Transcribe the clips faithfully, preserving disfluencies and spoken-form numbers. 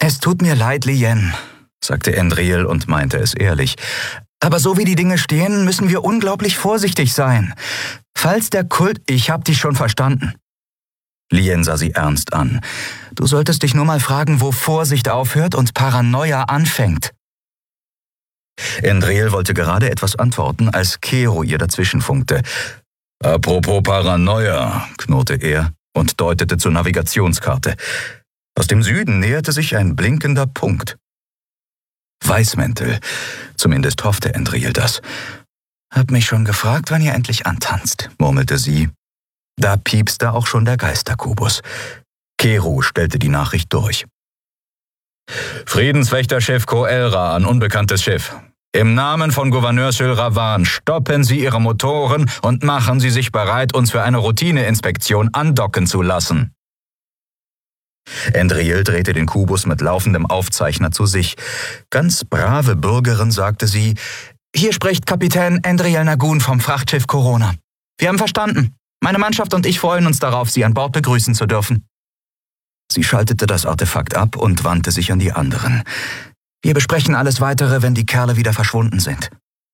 Es tut mir leid, Lien, sagte Endriel und meinte es ehrlich. Aber so wie die Dinge stehen, müssen wir unglaublich vorsichtig sein. Falls der Kult... Ich hab dich schon verstanden. Lien sah sie ernst an. Du solltest dich nur mal fragen, wo Vorsicht aufhört und Paranoia anfängt. Endriel wollte gerade etwas antworten, als Kero ihr dazwischenfunkte. Apropos Paranoia, knurrte er und deutete zur Navigationskarte. Aus dem Süden näherte sich ein blinkender Punkt. Weißmäntel, zumindest hoffte Endriel das. Hab mich schon gefragt, wann ihr endlich antanzt, murmelte sie. Da piepste auch schon der Geisterkubus. Kero stellte die Nachricht durch. Friedenswächterchef Koelra an unbekanntes Schiff. Im Namen von Gouverneur Sylravan stoppen Sie Ihre Motoren und machen Sie sich bereit, uns für eine Routineinspektion andocken zu lassen. Endriel drehte den Kubus mit laufendem Aufzeichner zu sich. Ganz brave Bürgerin, sagte sie, hier spricht Kapitän Endriel Nagun vom Frachtschiff Corona. Wir haben verstanden. Meine Mannschaft und ich freuen uns darauf, Sie an Bord begrüßen zu dürfen. Sie schaltete das Artefakt ab und wandte sich an die anderen. Wir besprechen alles Weitere, wenn die Kerle wieder verschwunden sind.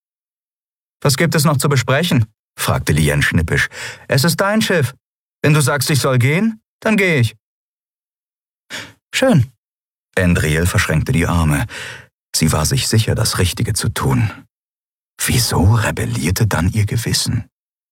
Was gibt es noch zu besprechen? Fragte Lien schnippisch. Es ist dein Schiff. Wenn du sagst, ich soll gehen, dann gehe ich. Schön. Endriel verschränkte die Arme. Sie war sich sicher, das Richtige zu tun. Wieso rebellierte dann ihr Gewissen?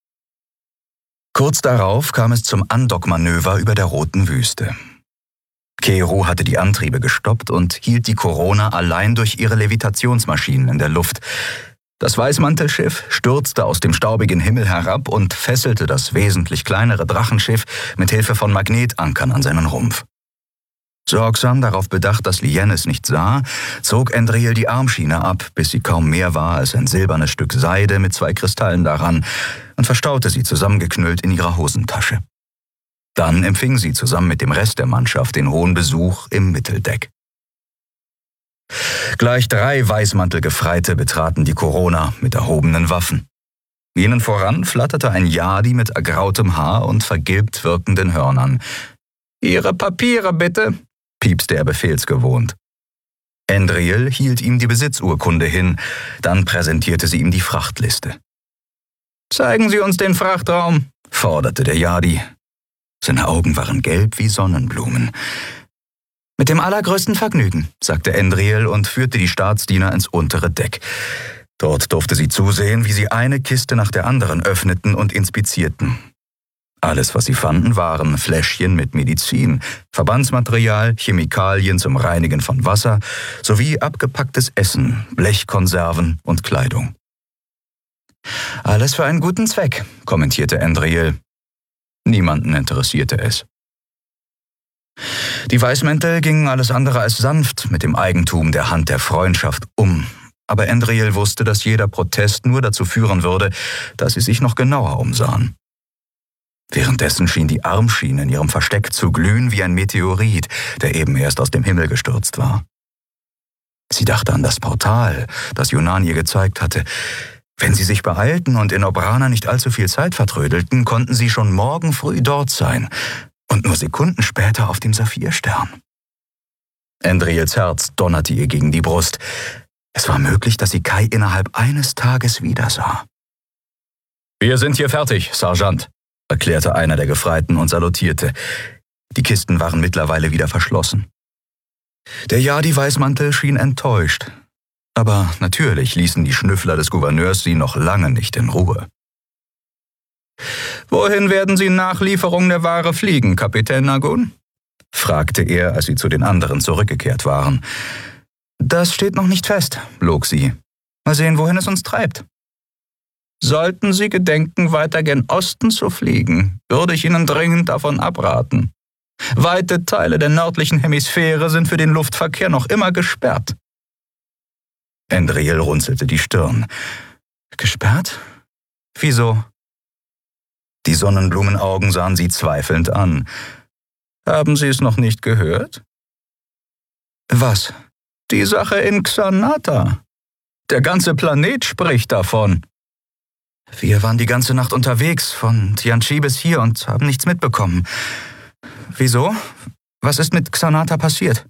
Kurz darauf kam es zum Andockmanöver über der Roten Wüste. Kero hatte die Antriebe gestoppt und hielt die Corona allein durch ihre Levitationsmaschinen in der Luft. Das Weißmantelschiff stürzte aus dem staubigen Himmel herab und fesselte das wesentlich kleinere Drachenschiff mit Hilfe von Magnetankern an seinen Rumpf. Sorgsam darauf bedacht, dass Lien es nicht sah, zog Endriel die Armschiene ab, bis sie kaum mehr war als ein silbernes Stück Seide mit zwei Kristallen daran, und verstaute sie zusammengeknüllt in ihrer Hosentasche. Dann empfing sie zusammen mit dem Rest der Mannschaft den hohen Besuch im Mitteldeck. Gleich drei Weißmantelgefreite betraten die Corona mit erhobenen Waffen. Ihnen voran flatterte ein Yadi mit ergrautem Haar und vergilbt wirkenden Hörnern. »Ihre Papiere, bitte«, piepste er befehlsgewohnt. Endriel hielt ihm die Besitzurkunde hin, dann präsentierte sie ihm die Frachtliste. »Zeigen Sie uns den Frachtraum«, forderte der Yadi. Seine Augen waren gelb wie Sonnenblumen. »Mit dem allergrößten Vergnügen«, sagte Endriel und führte die Staatsdiener ins untere Deck. Dort durfte sie zusehen, wie sie eine Kiste nach der anderen öffneten und inspizierten. Alles, was sie fanden, waren Fläschchen mit Medizin, Verbandsmaterial, Chemikalien zum Reinigen von Wasser sowie abgepacktes Essen, Blechkonserven und Kleidung. »Alles für einen guten Zweck«, kommentierte Endriel. Niemanden interessierte es. Die Weißmäntel gingen alles andere als sanft mit dem Eigentum der Hand der Freundschaft um, aber Endriel wusste, dass jeder Protest nur dazu führen würde, dass sie sich noch genauer umsahen. Währenddessen schien die Armschiene in ihrem Versteck zu glühen wie ein Meteorit, der eben erst aus dem Himmel gestürzt war. Sie dachte an das Portal, das Yunan ihr gezeigt hatte. Wenn sie sich beeilten und in Obrana nicht allzu viel Zeit vertrödelten, konnten sie schon morgen früh dort sein und nur Sekunden später auf dem Saphirstern. Endriels Herz donnerte ihr gegen die Brust. Es war möglich, dass sie Kai innerhalb eines Tages wiedersah. »Wir sind hier fertig, Sergeant«, erklärte einer der Gefreiten und salutierte. Die Kisten waren mittlerweile wieder verschlossen. Der Yadi-Weißmantel schien enttäuscht. Aber natürlich ließen die Schnüffler des Gouverneurs sie noch lange nicht in Ruhe. »Wohin werden Sie nach Lieferung der Ware fliegen, Kapitän Nagun?« fragte er, als sie zu den anderen zurückgekehrt waren. »Das steht noch nicht fest«, log sie. »Mal sehen, wohin es uns treibt.« »Sollten Sie gedenken, weiter gen Osten zu fliegen, würde ich Ihnen dringend davon abraten. Weite Teile der nördlichen Hemisphäre sind für den Luftverkehr noch immer gesperrt.« Endriel runzelte die Stirn. »Gesperrt? Wieso?« Die Sonnenblumenaugen sahen sie zweifelnd an. »Haben Sie es noch nicht gehört?« »Was?« »Die Sache in Xanata. Der ganze Planet spricht davon.« »Wir waren die ganze Nacht unterwegs, von Tianchi bis hier, und haben nichts mitbekommen. Wieso? Was ist mit Xanata passiert?«